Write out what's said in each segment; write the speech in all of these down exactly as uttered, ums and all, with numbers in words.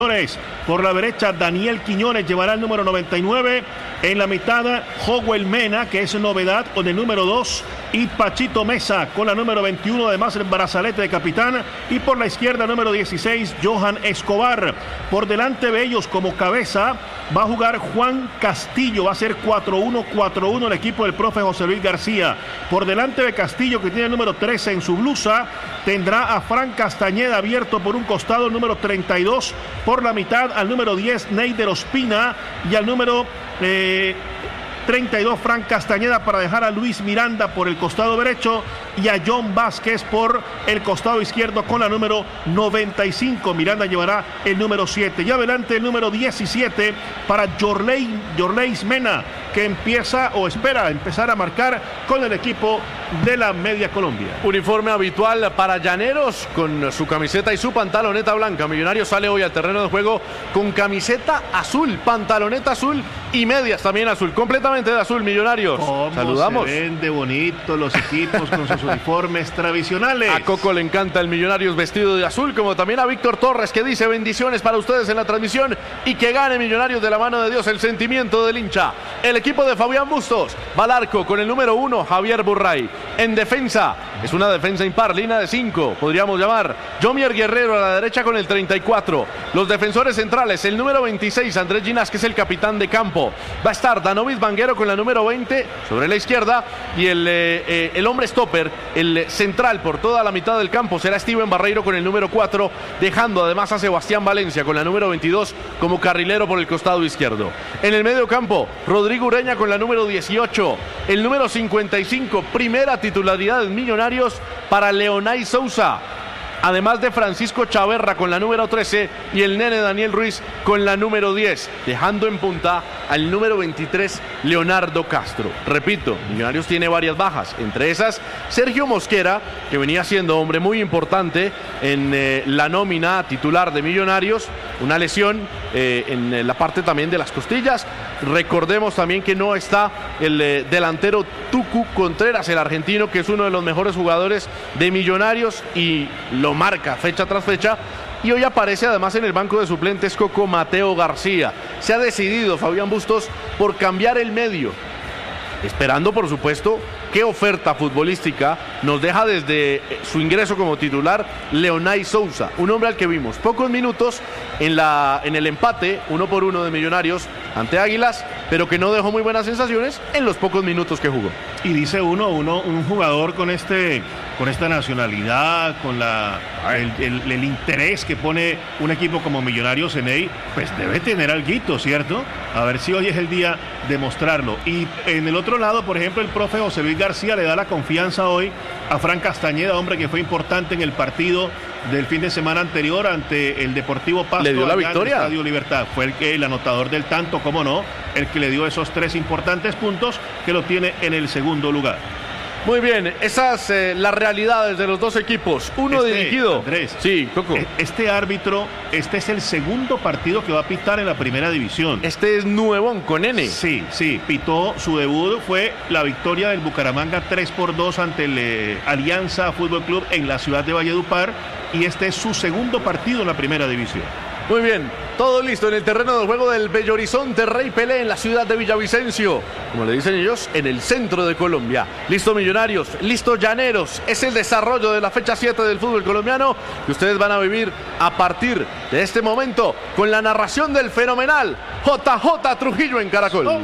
Por la derecha, Daniel Quiñones llevará el número noventa y nueve. En la mitad, Joel Mena, que es novedad, con el número dos. Y Pachito Mesa con la número veintiuno, además el brazalete de capitán. Y por la izquierda, número dieciséis, Johan Escobar. Por delante de ellos, como cabeza, va a jugar Juan Castillo. Va a ser cuatro uno cuatro uno el equipo del profe José Luis García. Por delante de Castillo, que tiene el número trece en su blusa, tendrá a Fran Castañeda abierto por un costado, el número treinta y dos. Por la mitad, al número diez, Neider Ospina. Y al número Eh, treinta y dos, Fran Castañeda, para dejar a Luis Miranda por el costado derecho y a John Vázquez por el costado izquierdo con la número noventa y cinco. Miranda llevará el número siete. Y adelante el número diecisiete para Yorley, Yorleis Mena, que empieza o espera empezar a marcar con el equipo de la Media Colombia. Uniforme habitual para Llaneros con su camiseta y su pantaloneta blanca. Millonarios sale hoy al terreno de juego con camiseta azul, pantaloneta azul y medias también azul, completamente de azul. Millonarios. ¿Cómo saludamos? Se ven de bonito los equipos con sus uniformes tradicionales. A Coco le encanta el Millonarios vestido de azul, como también a Víctor Torres, que dice bendiciones para ustedes en la transmisión y que gane Millonarios de la mano de Dios, el sentimiento del hincha. El equipo de Fabián Bustos va al arco con el número uno, Javier Burray. En defensa, es una defensa impar, línea de cinco, podríamos llamar. Jomier Guerrero a la derecha con el treinta y cuatro. Los defensores centrales, el número veintiséis, Andrés Ginás, que es el capitán de campo. Va a estar Danovis Vanguero con la número veinte sobre la izquierda. Y el, eh, eh, el hombre stopper, el central por toda la mitad del campo, será Steven Barreiro con el número cuatro, dejando además a Sebastián Valencia con la número veintidós como carrilero por el costado izquierdo. En el medio campo, Rodrigo Ureña con la número dieciocho. El número cincuenta y cinco, primera titularidad en Millonarios para Leonay Sousa, además de Francisco Chaverra con la número trece y el nene Daniel Ruiz con la número diez, dejando en punta al número veintitrés, Leonardo Castro. Repito, Millonarios tiene varias bajas, entre esas Sergio Mosquera, que venía siendo hombre muy importante en eh, la nómina titular de Millonarios, una lesión eh, en la parte también de las costillas. Recordemos también que no está el eh, delantero Tucu Contreras, el argentino, que es uno de los mejores jugadores de Millonarios y lo marca fecha tras fecha. Y hoy aparece además en el banco de suplentes Coco Mateo García. Se ha decidido Fabián Bustos por cambiar el medio, esperando por supuesto qué oferta futbolística nos deja desde su ingreso como titular Leonay Sousa, un hombre al que vimos pocos minutos en, la, en el empate uno por uno de Millonarios ante Águilas, pero que no dejó muy buenas sensaciones en los pocos minutos que jugó. Y dice uno, uno un jugador con este con esta nacionalidad, con la el, el, el interés que pone un equipo como Millonarios en él, pues debe tener alguito, ¿cierto? A ver si hoy es el día de mostrarlo. Y en el otro lado, por ejemplo, el profe José Luis García le da la confianza hoy a Fran Castañeda, hombre que fue importante en el partido del fin de semana anterior ante el Deportivo Pasto. Le dio la victoria. En el Estadio Libertad. Fue el, que, el anotador del tanto, cómo no, el que le dio esos tres importantes puntos que lo tiene en el segundo lugar. Muy bien, esas eh, las realidades de los dos equipos. Uno este, dirigido. Andrés, sí, Coco. Este árbitro, este es el segundo partido que va a pitar en la primera división. Este es nuevón con N. Sí, sí, pitó su debut, fue la victoria del Bucaramanga tres por dos ante el eh, Alianza Fútbol Club en la ciudad de Valledupar, y este es su segundo partido en la primera división. Muy bien, todo listo en el terreno de juego del Bello Horizonte Rey Pelé en la ciudad de Villavicencio, como le dicen ellos, en el centro de Colombia. Listo Millonarios, listo Llaneros. Es el desarrollo de la fecha siete del fútbol colombiano que ustedes van a vivir a partir de este momento con la narración del fenomenal J J Trujillo en Caracol. Oh.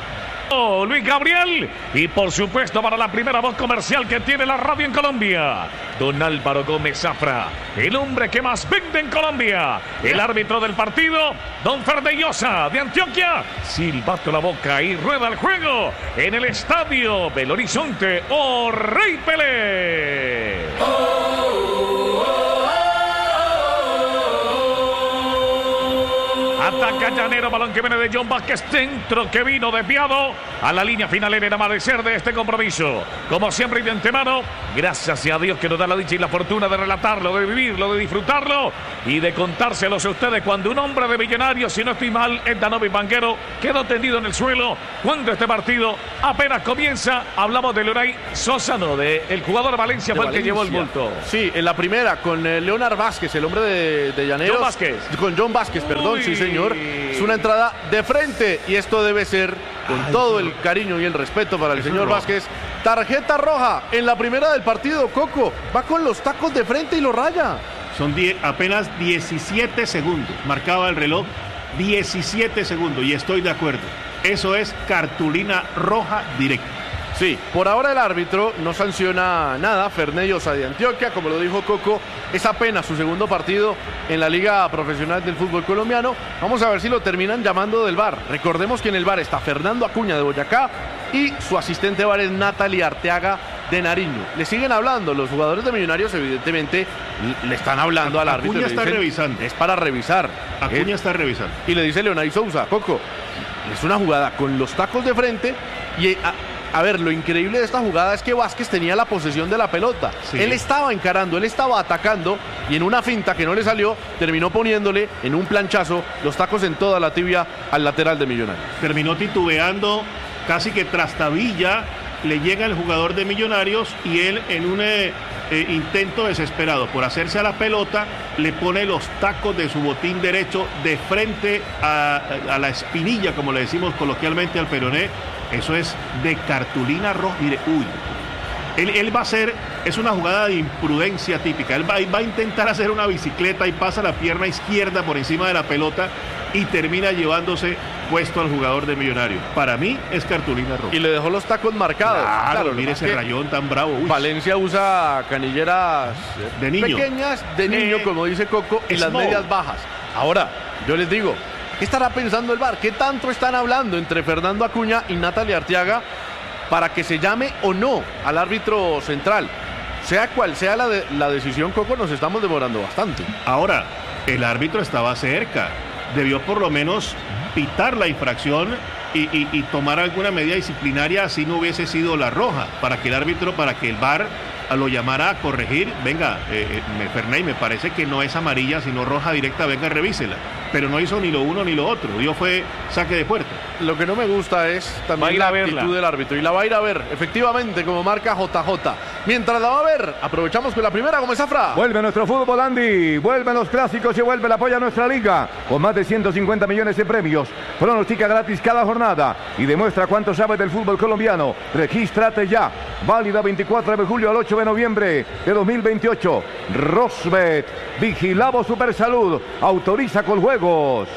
Oh, Luis Gabriel, y por supuesto para la primera voz comercial que tiene la radio en Colombia, don Álvaro Gómez Zafra, el hombre que más vende en Colombia, el árbitro del partido, don Ferdellosa de Antioquia. Silbato la boca y rueda el juego en el estadio Belo Horizonte o Rey Pelé. Ataca Llanero, balón que viene de John Vázquez, centro que vino desviado a la línea final en el amanecer de este compromiso. Como siempre y de antemano, gracias a Dios que nos da la dicha y la fortuna de relatarlo, de vivirlo, de disfrutarlo y de contárselos a ustedes cuando un hombre de Millonarios, si no estoy mal, es Danovi Banguero, quedó tendido en el suelo cuando este partido apenas comienza. Hablamos de Leonay Sosa, no, de el jugador Valencia de fue Valencia. El que llevó el bulto. Sí, en la primera con eh, Leonard Vázquez, el hombre de, de Llaneros. John Vázquez. Con John Vázquez, perdón, Uy. sí señor. Es una entrada de frente y esto debe ser con Ay, todo el cariño y el respeto para el señor Vázquez. Tarjeta roja en la primera del partido, Coco. Va con los tacos de frente y lo raya. Son die- apenas diecisiete segundos. Marcaba el reloj diecisiete segundos y estoy de acuerdo. Eso es cartulina roja directa. Sí, por ahora el árbitro no sanciona nada. Ferney Llosa de Antioquia, como lo dijo Coco, es apenas su segundo partido en la Liga Profesional del Fútbol Colombiano. Vamos a ver si lo terminan llamando del V A R. Recordemos que en el V A R está Fernando Acuña de Boyacá y su asistente V A R es Natalie Arteaga de Nariño. Le siguen hablando, los jugadores de Millonarios evidentemente le están hablando al árbitro. Acuña está dicen, revisando. Es para revisar. Acuña eh, está revisando. Y le dice Leonay Sousa, Coco, es una jugada con los tacos de frente y... A, A ver, lo increíble de esta jugada es que Vázquez tenía la posesión de la pelota. Sí. Él estaba encarando, él estaba atacando y en una finta que no le salió, terminó poniéndole en un planchazo los tacos en toda la tibia al lateral de Millonarios. Terminó titubeando, casi que trastabilla, le llega el jugador de Millonarios y él en un eh, eh, intento desesperado por hacerse a la pelota, le pone los tacos de su botín derecho de frente a, a la espinilla, como le decimos coloquialmente al peroné. Eso es de cartulina roja. Mire, uy. Él, él va a hacer, es una jugada de imprudencia típica. Él va, va a intentar hacer una bicicleta y pasa la pierna izquierda por encima de la pelota y termina llevándose puesto al jugador de Millonarios. Para mí es cartulina roja. Y le dejó los tacos marcados. Claro, claro, mire ese rayón tan bravo. Uy. Valencia usa canilleras de niño. pequeñas, de niño, eh, como dice Coco, y small. Las medias bajas. Ahora, yo les digo, ¿qué estará pensando el V A R? ¿Qué tanto están hablando entre Fernando Acuña y Natalie Arteaga para que se llame o no al árbitro central? Sea cual sea la, de, la decisión, Coco, nos estamos demorando bastante. Ahora, el árbitro estaba cerca. Debió por lo menos pitar la infracción y, y, y tomar alguna medida disciplinaria, así no hubiese sido la roja, para que el árbitro, para que el V A R lo llamara a corregir. Venga, eh, me, Ferney, me parece que no es amarilla, sino roja directa, venga, revísela. Pero no hizo ni lo uno ni lo otro, dio fue saque de puerta. Lo que no me gusta es también la actitud del árbitro, y la va a ir a ver, efectivamente, como marca J J. Mientras la va a ver, aprovechamos con la primera, como Zafra. Vuelve nuestro fútbol, Andy, vuelven los clásicos y vuelve el apoyo a nuestra liga, con más de ciento cincuenta millones de premios. Pronostica gratis cada jornada y demuestra cuánto sabes del fútbol colombiano. Regístrate ya, válida veinticuatro de julio al ocho de noviembre de dos mil veintiocho. Rosbet, Vigilado Supersalud, autoriza con juegos.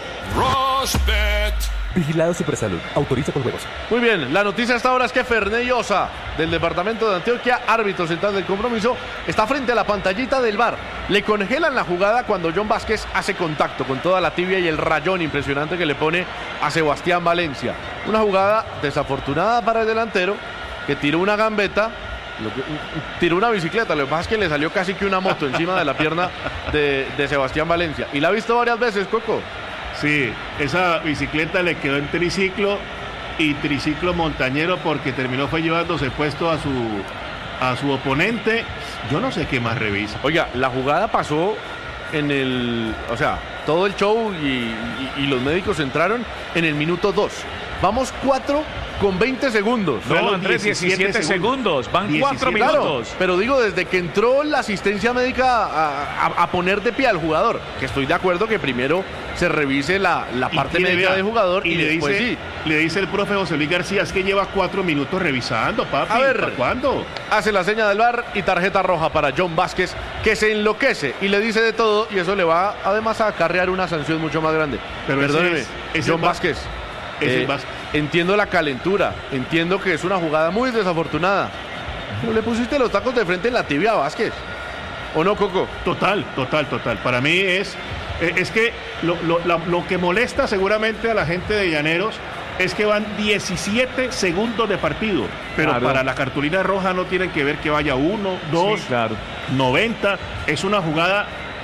Rosbet. Vigilado Supersalud, autoriza con juegos. Muy bien, la noticia hasta ahora es que Ferney Llosa, del departamento de Antioquia, árbitro central del compromiso, está frente a la pantallita del V A R. Le congelan la jugada cuando John Vázquez hace contacto con toda la tibia y el rayón impresionante que le pone a Sebastián Valencia. Una jugada desafortunada para el delantero, que tiró una gambeta, tiró una bicicleta, lo que pasa es que le salió casi que una moto encima de la pierna de, de Sebastián Valencia. Y la ha visto varias veces, Coco. Sí, esa bicicleta le quedó en triciclo y triciclo montañero, porque terminó fue llevándose puesto a su, a su oponente. Yo no sé qué más revisa. Oiga, la jugada pasó en el... O sea, todo el show y, y, y los médicos entraron en el minuto dos. Vamos cuatro con veinte segundos. No, Andrés, diecisiete segundos. Van cuatro minutos. Claro, pero digo, desde que entró la asistencia médica a, a, a poner de pie al jugador, que estoy de acuerdo que primero se revise la, la parte médica del jugador y, y le después dice, sí. Le dice el profe José Luis García, es que lleva cuatro minutos revisando, papi. A ver, ¿para cuándo? Hace la seña del V A R y tarjeta roja para John Vázquez, que se enloquece y le dice de todo, y eso le va además a acarrear una sanción mucho más grande. Pero perdóneme, ese es, ese John Vázquez. Eh, entiendo la calentura, entiendo que es una jugada muy desafortunada, pero le pusiste los tacos de frente en la tibia a Vázquez, ¿o no, Coco? Total, total, total. Para mí es, es que lo, lo, lo, lo que molesta seguramente a la gente de Llaneros es que van diecisiete segundos de partido, pero claro, para la cartulina roja no tienen que ver que vaya uno, dos, sí, claro, noventa. Es una jugada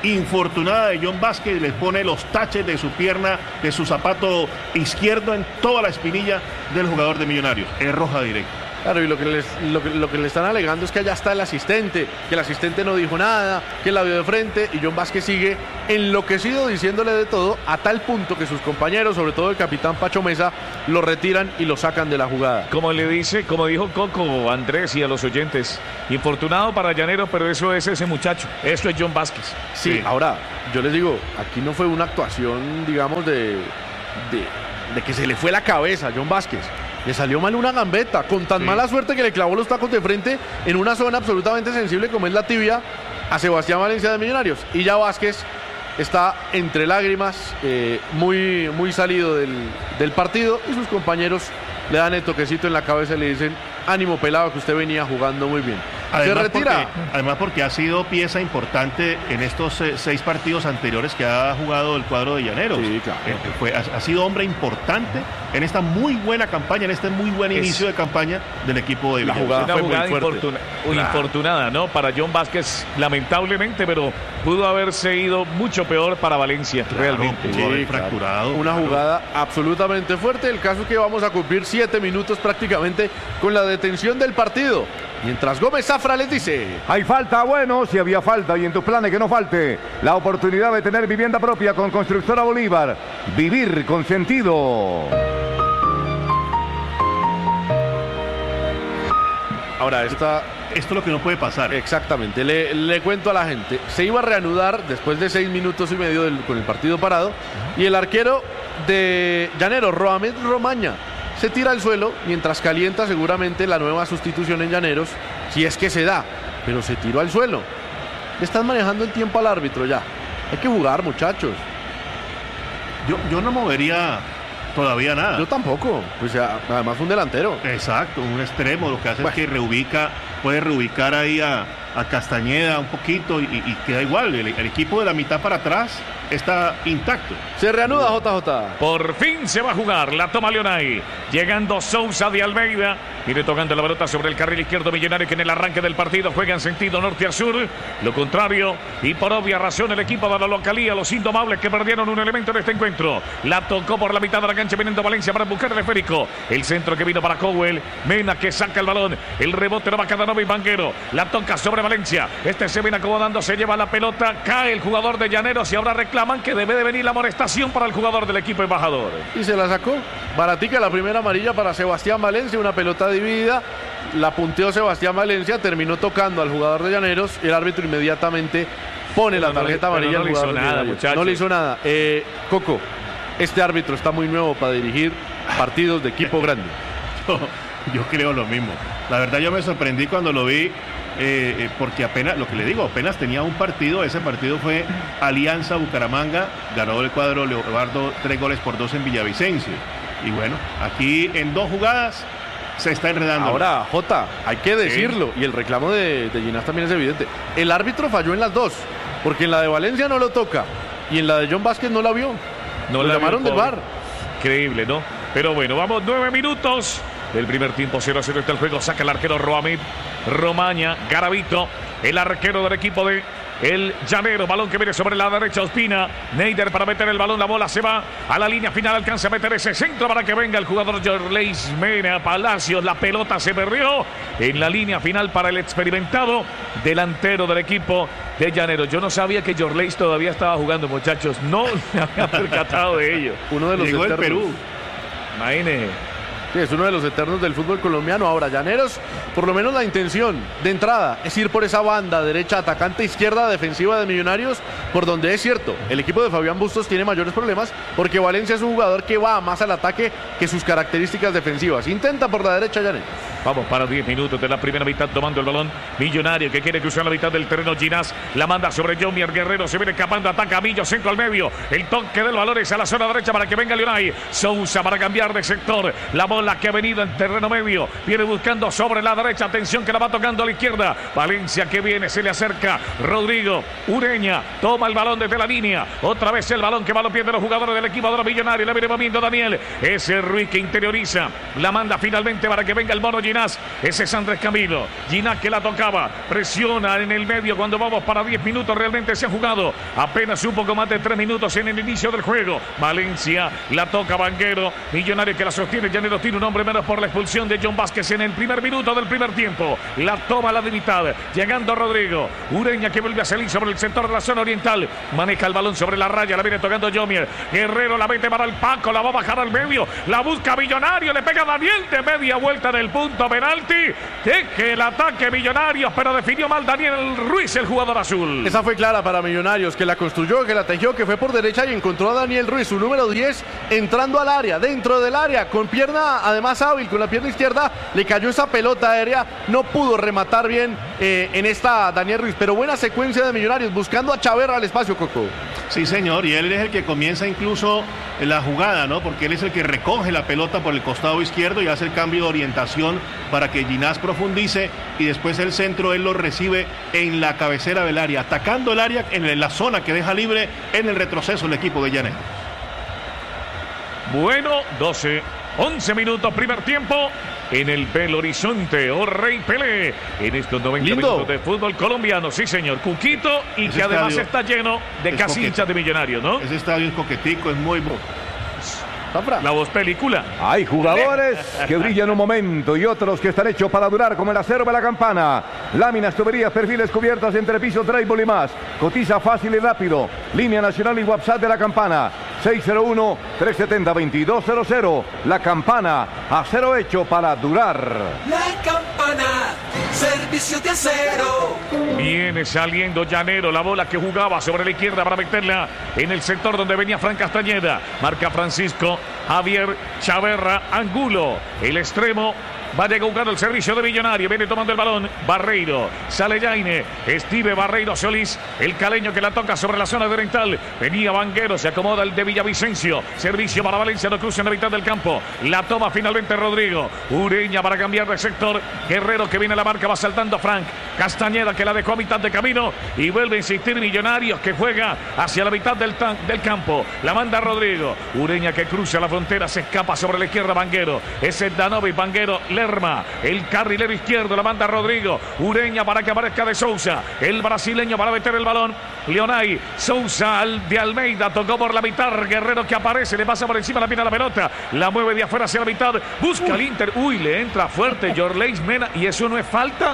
infortunada de John Vázquez, les pone los taches de su pierna, de su zapato izquierdo en toda la espinilla del jugador de Millonarios. Es roja directa. Claro, y lo que, les, lo, que, lo que le están alegando es que allá está el asistente, que el asistente no dijo nada, que la vio de frente, y John Vázquez sigue enloquecido diciéndole de todo, a tal punto que sus compañeros, sobre todo el capitán Pacho Mesa, lo retiran y lo sacan de la jugada. Como le dice, como dijo Coco, Andrés y a los oyentes, infortunado para Llaneros, pero eso es ese muchacho, eso es John Vázquez. Sí, sí. Ahora, yo les digo, aquí no fue una actuación, digamos, de, de, de que se le fue la cabeza a John Vázquez. Le salió mal una gambeta, con tan sí. mala suerte que le clavó los tacos de frente en una zona absolutamente sensible como es la tibia a Sebastián Valencia de Millonarios. Y ya Vázquez está entre lágrimas, eh, muy, muy salido del, del partido, y sus compañeros le dan el toquecito en la cabeza y le dicen: ánimo pelado, que usted venía jugando muy bien. Además, se retira. Porque, además porque ha sido pieza importante en estos eh, seis partidos anteriores que ha jugado el cuadro de Llaneros. Sí, claro. eh, fue, ha, ha sido hombre importante en esta muy buena campaña, en este muy buen es, inicio de campaña del equipo de la Llaneros. jugada, fue una jugada muy fuerte. Infortuna, claro. infortunada, ¿no? Para John Vázquez, lamentablemente, pero pudo haberse ido mucho peor para Valencia, claro, realmente. Sí, claro. fracturado. Una claro. jugada absolutamente fuerte. El caso es que vamos a cumplir siete minutos prácticamente con la detención del partido. Mientras Gómez Zafra les dice: hay falta, bueno, si había falta y en tus planes que no falte la oportunidad de tener vivienda propia con Constructora Bolívar. Vivir con sentido. Ahora, esta... esto es lo que no puede pasar. Exactamente, le, le cuento a la gente. Se iba a reanudar después de seis minutos y medio del, con el partido parado. Uh-huh. Y el arquero de Llaneros, Roamed Romaña, se tira al suelo mientras calienta seguramente la nueva sustitución en Llaneros, si es que se da, pero se tiró al suelo. Le están manejando el tiempo al árbitro ya. Hay que jugar, muchachos. Yo, yo no movería todavía nada. Yo tampoco, pues ya, además un delantero. Exacto, un extremo, lo que hace bueno. es que reubica, puede reubicar ahí a, a Castañeda un poquito y, y queda igual, el, el equipo de la mitad para atrás está intacto. Se reanuda J J. Por fin se va a jugar, la toma Leonay, llegando Sousa de Almeida, viene tocando la pelota sobre el carril izquierdo Millonario, que en el arranque del partido juega en sentido norte a sur, lo contrario, y por obvia razón el equipo de la localía, los indomables, que perdieron un elemento en este encuentro. La tocó por la mitad de la cancha, viniendo Valencia para buscar el esférico, el centro que vino para Cowell, Mena que saca el balón, el rebote lo va Cadanova y Vanguero, la toca sobre Valencia, este se viene acomodando, se lleva la pelota, cae el jugador de Llaneros y ahora reclaman que debe de venir la amonestación para el jugador del equipo embajador. Y se la sacó, baratica la primera amarilla para Sebastián Valencia, una pelota dividida, la punteó Sebastián Valencia, terminó tocando al jugador de Llaneros, el árbitro inmediatamente pone pero la tarjeta no le, amarilla no al le jugador hizo de nada, muchachos. No le hizo nada. Eh, Coco, este árbitro está muy nuevo para dirigir partidos de equipo grande. Yo, yo creo lo mismo. La verdad yo me sorprendí cuando lo vi, eh, eh, porque apenas, lo que le digo, apenas tenía un partido. Ese partido fue Alianza Bucaramanga, ganó el cuadro Leobardo tres goles por dos en Villavicencio. Y bueno, aquí en dos jugadas se está enredando. Ahora, Jota, hay que decirlo, sí. Y el reclamo de, de Ginás también es evidente. El árbitro falló en las dos, porque en la de Valencia no lo toca y en la de John Vázquez no la vio. No lo la llamaron del V A R. Increíble, ¿no? Pero bueno, vamos, nueve minutos del primer tiempo, cero a cero está el juego. Saca el arquero Roamid Romaña, Garavito, el arquero del equipo de el Llanero, balón que viene sobre la derecha, Ospina, Neider para meter el balón, la bola se va a la línea final, alcanza a meter ese centro para que venga el jugador Jorleis Mena, Palacios, la pelota se perdió en la línea final para el experimentado delantero del equipo de Llanero. Yo no sabía que Jorleis todavía estaba jugando, muchachos, no me había percatado de ello. Uno de los Llegó eternos. el Perú. Imagínese. Sí, es uno de los eternos del fútbol colombiano. Ahora, Llaneros, por lo menos la intención de entrada es ir por esa banda derecha, atacante, izquierda, defensiva de Millonarios, por donde es cierto, el equipo de Fabián Bustos tiene mayores problemas, porque Valencia es un jugador que va más al ataque que sus características defensivas. Intenta por la derecha Llaneros. Vamos para diez minutos de la primera mitad tomando el balón. Millonario que quiere cruzar la mitad del terreno. Ginás la manda sobre Jomier Guerrero. Se viene escapando, ataca a Millo, centro al medio. El toque del balón es a la zona derecha para que venga Leonay. Sousa para cambiar de sector. La bola Bola que ha venido en terreno medio. Viene buscando sobre la derecha. Atención que la va tocando a la izquierda. Valencia que viene, se le acerca. Rodrigo Ureña toma el balón desde la línea. Otra vez el balón que va a los pies de los jugadores del equipo de los Millonarios. Le viene moviendo Daniel. Ese Ruiz que interioriza. La manda finalmente para que venga el mono Ginás. Ese es Andrés Camilo. Ginás que la tocaba. Presiona en el medio cuando vamos para diez minutos. Realmente se ha jugado apenas un poco más de tres minutos en el inicio del juego. Valencia la toca Vanguero. Millonario que la sostiene. Llaneros tiene un hombre menos por la expulsión de John Vázquez en el primer minuto del primer tiempo. La toma a la de mitad. Llegando Rodrigo. Ureña que vuelve a salir sobre el sector de la zona oriental. Maneja el balón sobre la raya. La viene tocando Yomier. Guerrero la mete para el Paco. La va a bajar al medio. La busca Millonario. Le pega Daniel de media vuelta en el punto penalti. Deje el ataque Millonarios, pero definió mal Daniel Ruiz, el jugador azul. Esa fue clara para Millonarios, que la construyó, que la tejió, que fue por derecha y encontró a Daniel Ruiz, su número diez, entrando al área, dentro del área, con pierna además hábil, con la pierna izquierda, le cayó esa pelota aérea, no pudo rematar bien eh, en esta Daniel Ruiz, pero buena secuencia de Millonarios, buscando a Chaverra al espacio, Coco. Sí, señor, y él es el que comienza incluso la jugada, ¿no? Porque él es el que recoge la pelota por el costado izquierdo y hace el cambio de orientación para que Ginás profundice, y después el centro él lo recibe en la cabecera del área, atacando el área en la zona que deja libre en el retroceso el equipo de Llaneros. Bueno, doce, once minutos, primer tiempo. En el Belo Horizonte, oh Rey Pelé, en estos noventa Lindo. minutos de fútbol colombiano, sí señor, Cuquito, y Ese que además estadio está lleno de es casi coqueto. hinchas de Millonarios, ¿no? Ese estadio es coquetico, es muy... La voz película. Hay jugadores que brillan un momento y otros que están hechos para durar, como el acero de la campana. Láminas, tuberías, perfiles cubiertas, entrepisos, drywall y más. Cotiza fácil y rápido. Línea nacional y WhatsApp de la campana. seis cero uno, tres siete cero, dos dos cero cero. La campana, acero hecho para durar. La campana, servicio de acero. Viene saliendo Llanero, la bola que jugaba sobre la izquierda para meterla en el sector donde venía Fran Castañeda. Marca Francisco Javier Chaverra Angulo, el extremo. Va a llegar jugando el servicio de Millonario. Viene tomando el balón Barreiro. Sale Jaine. Steve Barreiro Solís. El caleño que la toca sobre la zona oriental. Venía Vanguero. Se acomoda el de Villavicencio. Servicio para Valencia. No cruza en la mitad del campo. La toma finalmente Rodrigo. Ureña para cambiar de sector. Guerrero que viene a la marca. Va saltando Frank Castañeda que la dejó a mitad de camino. Y vuelve a insistir Millonarios que juega hacia la mitad del, del campo. La manda Rodrigo. Ureña que cruza la frontera. Se escapa sobre la izquierda Vanguero. Ese es Danovic. Vanguero. Lerma, el carrilero izquierdo, la manda Rodrigo. Ureña para que aparezca de Sousa, el brasileño para meter el balón. Leonay, Sousa al de Almeida, tocó por la mitad. Guerrero que aparece, le pasa por encima la pina la pelota, la mueve de afuera hacia la mitad, busca el Inter. Uy, le entra fuerte Yorleis Mena, y eso no es falta.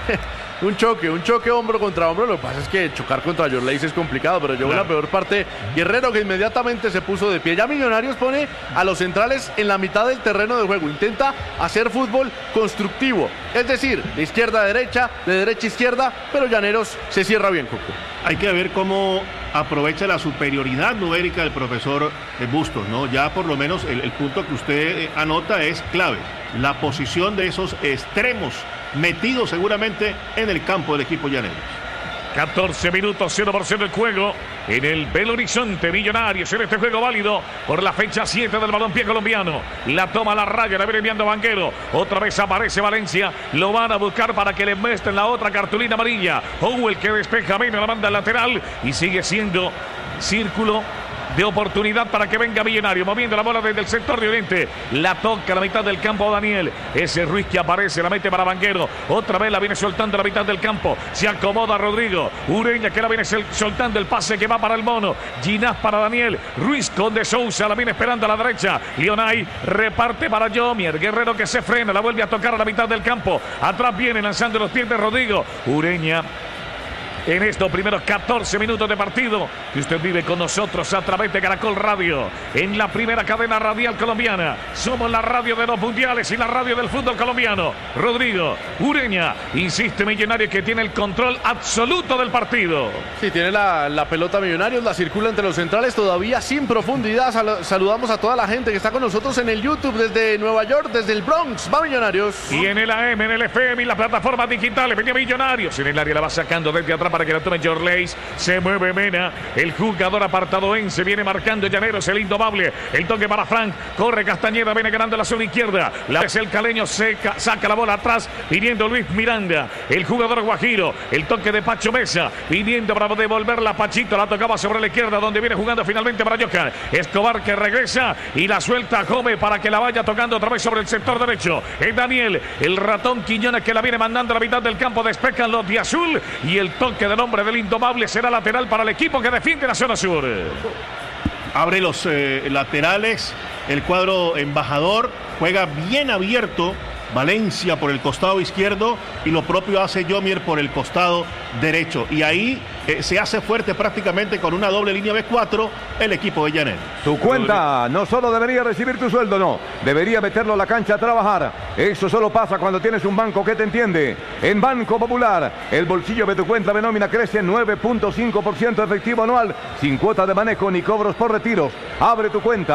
Un choque, un choque hombro contra hombro. Lo que pasa es que chocar contra Yorleis es complicado, pero llevó Claro. la peor parte Guerrero, que inmediatamente se puso de pie. Ya Millonarios pone a los centrales en la mitad del terreno de juego. Intenta hacer fútbol constructivo, es decir, de izquierda a derecha, de derecha a izquierda, pero Llaneros se cierra bien, Coco. Hay que ver cómo aprovecha la superioridad numérica del profesor Bustos, ¿no? Ya por lo menos el, el punto que usted eh, anota es clave. La posición de esos extremos metidos seguramente en el campo del equipo llanero. catorce minutos, cero por cero el juego en el Belo Horizonte. Millonarios en este juego válido por la fecha siete del balompié colombiano. La toma a la raya, la viene enviando Vanguero. Otra vez aparece Valencia. Lo van a buscar para que le muestren la otra cartulina amarilla. Howell que despeja, viene la banda lateral y sigue siendo círculo de oportunidad para que venga Millonario, moviendo la bola desde el sector de Oriente. La toca a la mitad del campo Daniel. Ese Ruiz que aparece, la mete para Vanguero. Otra vez la viene soltando a la mitad del campo. Se acomoda Rodrigo. Ureña que la viene soltando, el pase que va para el mono. Ginás para Daniel. Ruiz con de Sousa, la viene esperando a la derecha. Leonay reparte para Yomier. Guerrero que se frena, la vuelve a tocar a la mitad del campo. Atrás viene lanzando los pies de Rodrigo. Ureña en estos primeros catorce minutos de partido que usted vive con nosotros a través de Caracol Radio, en la primera cadena radial colombiana. Somos la radio de los mundiales y la radio del fútbol colombiano. Rodrigo Ureña, insiste Millonario que tiene el control absoluto del partido. Sí, tiene la, la pelota Millonarios, la circula entre los centrales todavía sin profundidad. Sal- saludamos a toda la gente que está con nosotros en el YouTube desde Nueva York, desde el Bronx. Va Millonarios. Y en el A M, en el F M y las plataformas digitales, venía Millonarios. En el área la va sacando desde atrás para que la tome Jorleis. Se mueve Mena, el jugador apartadoense, viene marcando Llaneros, el indomable. El toque para Frank, corre Castañeda, viene ganando la zona izquierda. La es el caleño, seca, saca la bola atrás, viniendo Luis Miranda, el jugador guajiro. El toque de Pacho Mesa, viniendo para devolverla a Pachito, la tocaba sobre la izquierda, donde viene jugando finalmente para Johan. Escobar que regresa y la suelta a Jove para que la vaya tocando otra vez sobre el sector derecho. Es Daniel, el ratón Quiñones que la viene mandando a la mitad del campo, despejan los de azul y el toque del hombre del indomable será lateral para el equipo que defiende la zona sur. Abre los eh, laterales, el cuadro embajador, juega bien abierto Valencia por el costado izquierdo y lo propio hace Yomier por el costado derecho. Y ahí eh, se hace fuerte prácticamente con una doble línea B cuatro el equipo de Llaneros. Tu cuenta no solo debería recibir tu sueldo, no. Debería meterlo a la cancha a trabajar. Eso solo pasa cuando tienes un banco que te entiende. En Banco Popular, el bolsillo de tu cuenta de nómina crece nueve punto cinco por ciento efectivo anual, sin cuota de manejo ni cobros por retiros. Abre tu cuenta.